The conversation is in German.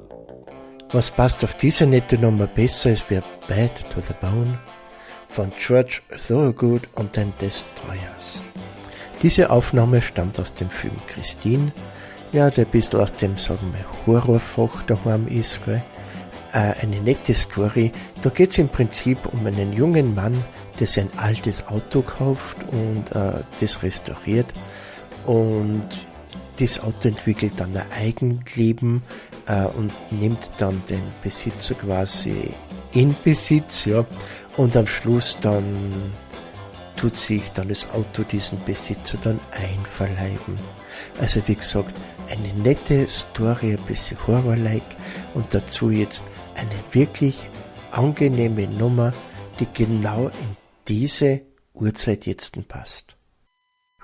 Was passt auf diese nette Nummer besser, es wäre Bad to the Bone von George Thorogood und den Destroyers. Diese Aufnahme stammt aus dem Film Christine, ja, der ein bisschen aus dem, sagen wir, Horrorfach daheim ist, gell? Eine nette Story. Da geht es im Prinzip um einen jungen Mann, der sein altes Auto kauft und das restauriert, und das Auto entwickelt dann ein Eigenleben und nimmt dann den Besitzer quasi in Besitz, ja, und am Schluss dann tut sich dann das Auto diesen Besitzer dann einverleiben. Also wie gesagt, eine nette Story, ein bisschen Horror-like, und dazu jetzt eine wirklich angenehme Nummer, die genau in diese Uhrzeit jetzt passt.